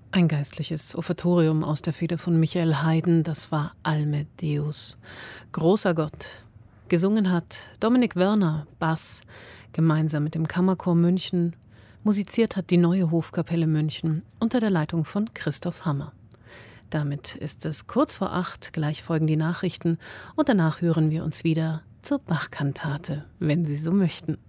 Ein geistliches Offertorium aus der Feder von Michael Haydn, das war Alme Deus. Großer Gott. Gesungen hat Dominik Wörner, Bass, gemeinsam mit dem Kammerchor München. Musiziert hat die Neue Hofkapelle München unter der Leitung von Christoph Hammer. Damit ist es kurz vor 8, gleich folgen die Nachrichten und danach hören wir uns wieder zur Bach-Kantate, wenn Sie so möchten.